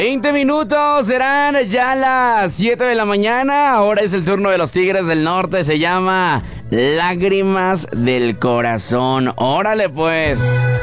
20 minutos, serán ya las 7 de la mañana. Ahora es el turno de los Tigres del Norte. Se llama Lágrimas del Corazón. Órale pues.